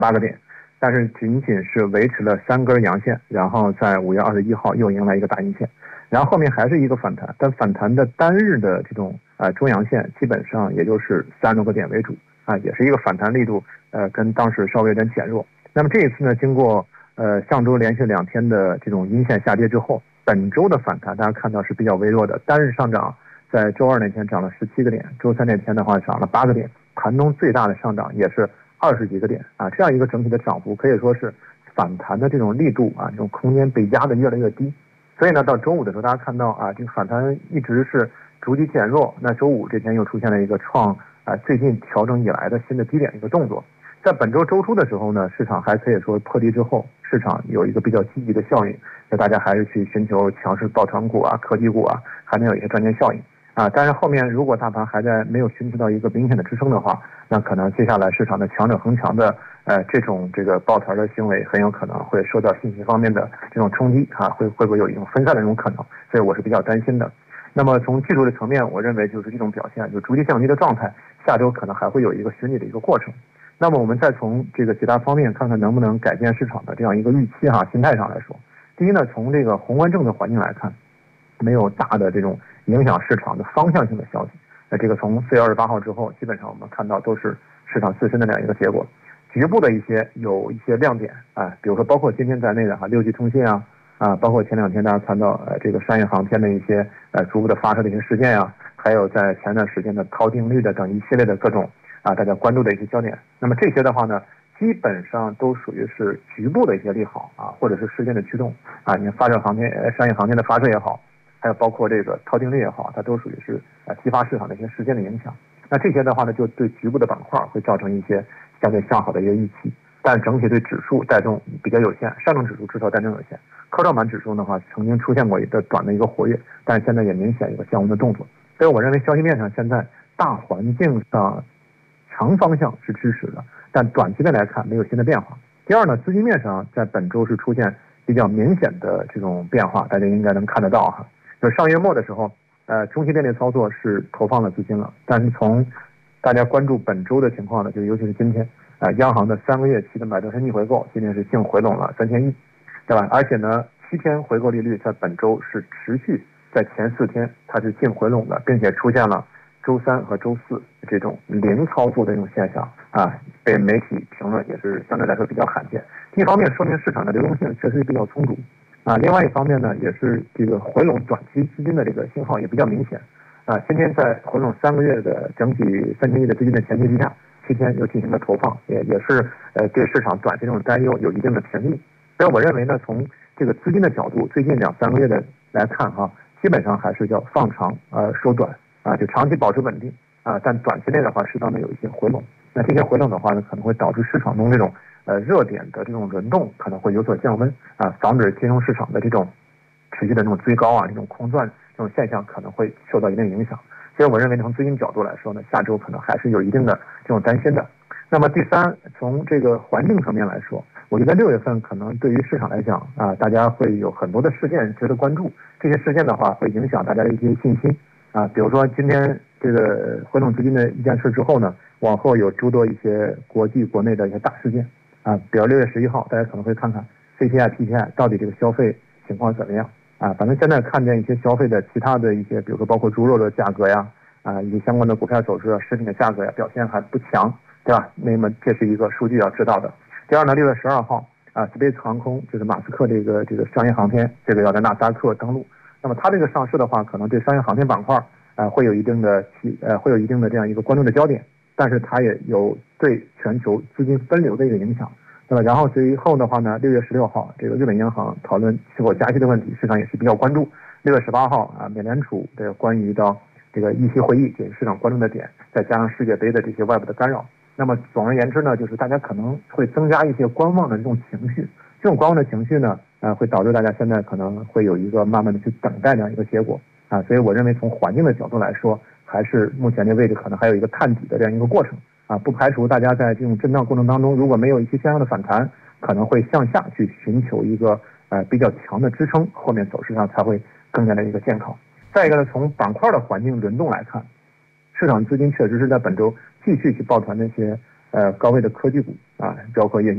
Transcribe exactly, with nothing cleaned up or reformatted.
八个点，但是仅仅是维持了三根阳线，然后在五月二十一号又迎来一个大阴线，然后后面还是一个反弹，但反弹的单日的这种呃中阳线基本上也就是三十多个点为主啊，也是一个反弹力度呃跟当时稍微有点减弱。那么这一次呢，经过呃上周连续两天的这种阴线下跌之后，本周的反弹大家看到是比较微弱的，单日上涨在周二那天涨了十七个点，周三那天的话涨了八个点，盘中最大的上涨也是二十几个点啊，这样一个整体的涨幅可以说是反弹的这种力度啊，这种空间被压得越来越低。所以呢，到周五的时候，大家看到啊，这个反弹一直是逐级减弱。那周五这天又出现了一个创啊最近调整以来的新的低点的一个动作。在本周周初的时候呢，市场还可以说破低之后，市场有一个比较积极的效应，那大家还是去寻求强势抱团股啊、科技股啊，还能有一些赚钱效应啊。但是后面如果大盘还在没有寻求到一个明显的支撑的话，那可能接下来市场的强者恒强的呃这种这个抱团的行为很有可能会受到信息方面的这种冲击啊，会会不会有一种分散的这种可能？所以我是比较担心的。那么从技术的层面，我认为就是这种表现，就逐级降低的状态，下周可能还会有一个寻底的一个过程。那么我们再从这个其他方面看看能不能改变市场的这样一个预期哈，心态上来说，第一呢，从这个宏观政策环境来看，没有大的这种影响市场的方向性的消息。那这个从四月二十八号之后，基本上我们看到都是市场自身的这样一个结果。局部的一些有一些亮点啊，比如说包括今天在内的哈六 G 通信啊啊，包括前两天大家看到呃这个商业航天的一些呃逐步的发射的一些事件啊，还有在前段时间的套定律的等一系列的各种啊大家关注的一些焦点。那么这些的话呢，基本上都属于是局部的一些利好啊，或者是事件的驱动啊，你看发射航天呃商业航天的发射也好，还有包括这个套定律也好，它都属于是啊激发市场的一些事件的影响。那这些的话呢，就对局部的板块会造成一些相对向好的一个预期，但整体对指数带动比较有限，上证指数至少带动有限。科创板指数的话，曾经出现过一个短的一个活跃，但是现在也明显一个降温的动作。所以我认为消息面上现在大环境上长方向是支持的，但短期的来看没有新的变化。第二呢，资金面上在本周是出现比较明显的这种变化，大家应该能看得到哈。就是上月末的时候，呃，中期电力操作是投放了资金了，但是从大家关注本周的情况呢，就尤其是今天啊、呃，央行的三个月期的买断式逆回购今天是净回笼了三千亿，对吧？而且呢，七天回购利率在本周是持续在前四天它是净回笼的，并且出现了周三和周四这种零操作的这种现象啊，被媒体评论也是相对来说比较罕见。一方面说明市场的流动性确实比较充足啊，另外一方面呢，也是这个回笼短期资金的这个信号也比较明显啊。今天在回笼三个月的整体三千亿的资金的前提之下，七天又进行了投放，也也是呃对市场短期这种担忧有一定的平抑。所以我认为呢，从这个资金的角度，最近两三个月的来看哈，基本上还是叫放长呃收短啊，就长期保持稳定啊，但短期内的话，适当的有一些回笼。那这些回笼的话呢，可能会导致市场中这种呃热点的这种轮动可能会有所降温啊，防止金融市场的这种持续的这种追高啊，这种空转这种现象可能会受到一定影响。所以我认为从资金角度来说呢，下周可能还是有一定的这种担心的。那么第三，从这个环境层面来说，我觉得六月份可能对于市场来讲啊，大家会有很多的事件值得关注。这些事件的话，会影响大家的一些信心啊。比如说今天这个回笼资金的一件事之后呢，往后有诸多一些国际国内的一些大事件啊。比如六月十一号，大家可能会看看 C P I、P P I 到底这个消费情况怎么样啊。反正现在看见一些消费的其他的一些，比如说包括猪肉的价格呀啊，以及相关的股票走势啊、食品的价格呀，表现还不强。对吧？那么这是一个数据要知道的。第二呢，六月十二号啊 ，Space 航空就是马斯克这个这个商业航天，这个要在纳斯达克登陆。那么它这个上市的话，可能对商业航天板块啊会有一定的呃会有一定的这样一个关注的焦点，但是它也有对全球资金分流的一个影响。那么然后随后的话呢，六月十六号这个日本央行讨论是否加息的问题，市场也是比较关注。六月十八号啊，美联储的关于到这个议息会议，这是市场关注的点，再加上世界杯的这些外部的干扰。那么总而言之呢，就是大家可能会增加一些观望的这种情绪，这种观望的情绪呢，呃，会导致大家现在可能会有一个慢慢的去等待这样一个结果啊，所以我认为从环境的角度来说，还是目前这位置可能还有一个探底的这样一个过程啊，不排除大家在这种震荡过程当中，如果没有一些相应的反弹，可能会向下去寻求一个呃比较强的支撑，后面走势上才会更加的一个健康。再一个呢，从板块的环境轮动来看，市场资金确实是在本周继续去抱团那些呃高位的科技股啊，包括也